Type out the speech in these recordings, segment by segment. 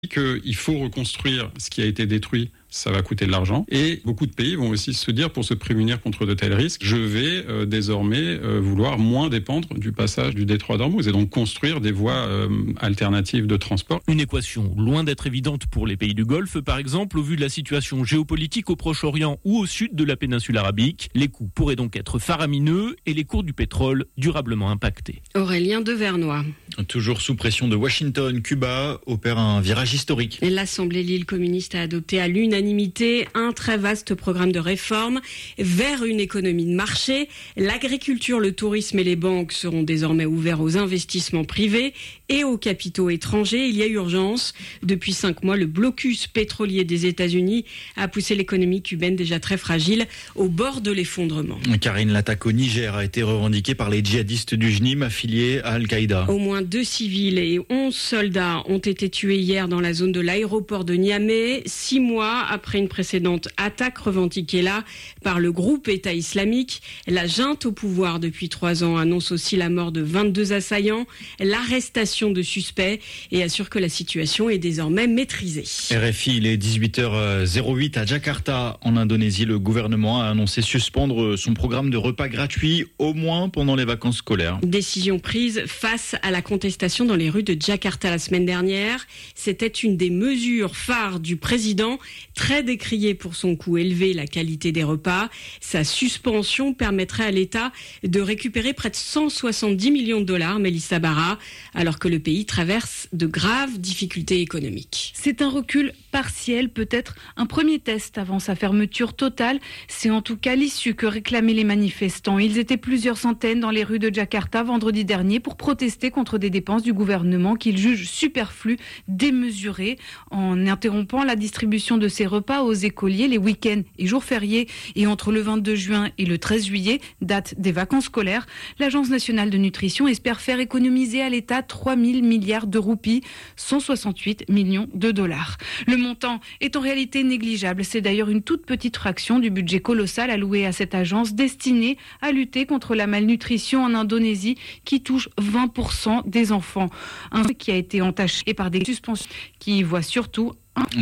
qu'il faut reconstruire ce qui a été détruit. Ça va coûter de l'argent. Et beaucoup de pays vont aussi se dire, pour se prémunir contre de tels risques, je vais désormais vouloir moins dépendre du passage du détroit d'Ormuz et donc construire des voies alternatives de transport. Une équation loin d'être évidente pour les pays du Golfe, par exemple, au vu de la situation géopolitique au Proche-Orient ou au sud de la péninsule arabique. Les coûts pourraient donc être faramineux et les cours du pétrole durablement impactés. Aurélien Devernois. Toujours sous pression de Washington, Cuba opère un virage historique. L'Assemblée Lille communiste a adopté à l'unanimité un très vaste programme de réforme vers une économie de marché. L'agriculture, le tourisme et les banques seront désormais ouverts aux investissements privés et aux capitaux étrangers. Il y a urgence. Depuis 5 mois, le blocus pétrolier des États-Unis a poussé l'économie cubaine déjà très fragile au bord de l'effondrement. Karine, l'attaque au Niger a été revendiquée par les djihadistes du JNIM affiliés à Al-Qaïda. Au moins 2 civils et 11 soldats ont été tués hier dans la zone de l'aéroport de Niamey, 6 mois après une précédente attaque revendiquée là par le groupe État islamique. La junte au pouvoir depuis 3 ans annonce aussi la mort de 22 assaillants, l'arrestation de suspects et assure que la situation est désormais maîtrisée. RFI, il est 18h08 à Jakarta, en Indonésie. Le gouvernement a annoncé suspendre son programme de repas gratuits, au moins pendant les vacances scolaires. Décision prise face à la contestation dans les rues de Jakarta la semaine dernière. C'était une des mesures phares du président, très décriée pour son coût élevé, la qualité des repas. Sa suspension permettrait à l'État de récupérer près de 170 millions de dollars, Mélissa Barra, alors que le pays traverse de graves difficultés économiques. C'est un recul partiel, peut-être un premier test avant sa fermeture totale. C'est en tout cas l'issue que réclamaient les manifestants. Ils étaient plusieurs centaines dans les rues de Jakarta vendredi dernier pour protester contre des dépenses du gouvernement qu'ils jugent superflues, démesurées, en interrompant la distribution de ces repas aux écoliers les week-ends et jours fériés. Et entre le 22 juin et le 13 juillet, date des vacances scolaires, l'Agence nationale de nutrition espère faire économiser à l'État 3 000 milliards de roupies, 168 millions de dollars. Le montant est en réalité négligeable. C'est d'ailleurs une toute petite fraction du budget colossal alloué à cette agence destinée à lutter contre la malnutrition en Indonésie qui touche 20% des enfants. Un qui a été entaché par des suspensions qui voient surtout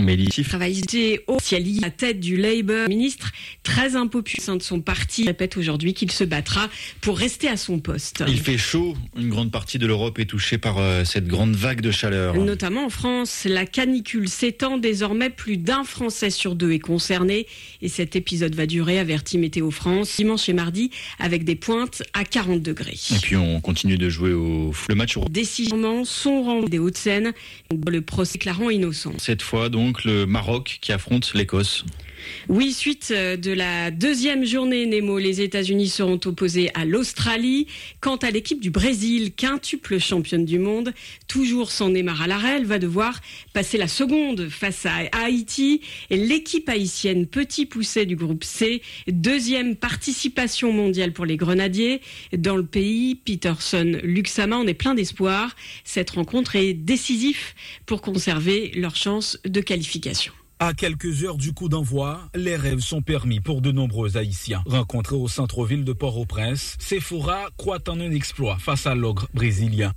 Travaillé au Ciali, à tête du Labour, ministre très impopulaire au sein de son parti, répète aujourd'hui qu'il se battra pour rester à son poste. Il fait chaud, une grande partie de l'Europe est touchée par cette grande vague de chaleur. Notamment en France, la canicule s'étend désormais, plus d'un Français sur 2 est concerné et cet épisode va durer, avertit Météo France, dimanche et mardi avec des pointes à 40 degrés. Et puis on continue de jouer le match. Décisionnement sont rendus des Hauts-de-Seine, le procès déclarant innocent. Cette fois donc le Maroc qui affronte l'Écosse. Oui, suite de la deuxième journée Nemo, les États-Unis seront opposés à l'Australie. Quant à l'équipe du Brésil, quintuple championne du monde, toujours sans Neymar à l'arrêt, elle va devoir passer la seconde face à Haïti. Et l'équipe haïtienne, petit poussé du groupe C, deuxième participation mondiale pour les Grenadiers. Dans le pays, Peterson-Luxama, on est plein d'espoir. Cette rencontre est décisive pour conserver leur chance de qualification. À quelques heures du coup d'envoi, les rêves sont permis pour de nombreux Haïtiens. Rencontrés au centre-ville de Port-au-Prince, Sephora croit en un exploit face à l'ogre brésilien.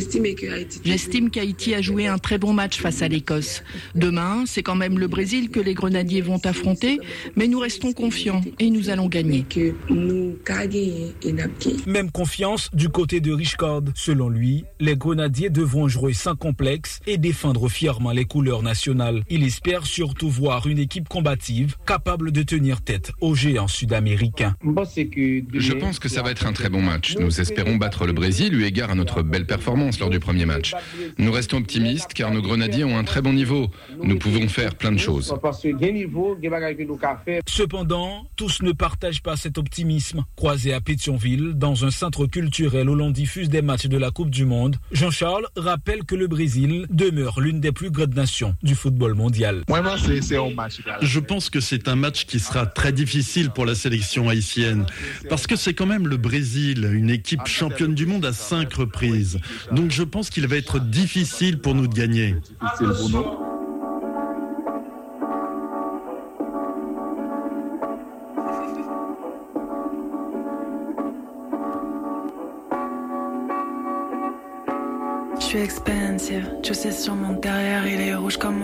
J'estime qu'Haïti a joué un très bon match face à l'Écosse. Demain, c'est quand même le Brésil que les Grenadiers vont affronter, mais nous restons confiants et nous allons gagner. Même confiance du côté de Richcord. Selon lui, les Grenadiers devront jouer sans complexe et défendre fièrement les couleurs nationales. Il espère surtout voir une équipe combative capable de tenir tête aux géants sud-américains. Je pense que ça va être un très bon match. Nous espérons battre le Brésil eu égard à notre belle performance lors du premier match. Nous restons optimistes car nos Grenadiers ont un très bon niveau. Nous pouvons faire plein de choses. Cependant, tous ne partagent pas cet optimisme. Croisé à Pétionville, dans un centre culturel où l'on diffuse des matchs de la Coupe du Monde, Jean-Charles rappelle que le Brésil demeure l'une des plus grandes nations du football mondial. Je pense que c'est un match qui sera très difficile pour la sélection haïtienne parce que c'est quand même le Brésil, une équipe championne du monde à 5 reprises. Donc je pense qu'il va être difficile pour nous de gagner. suis expensive. Tu sais sur mon derrière il est rouge comme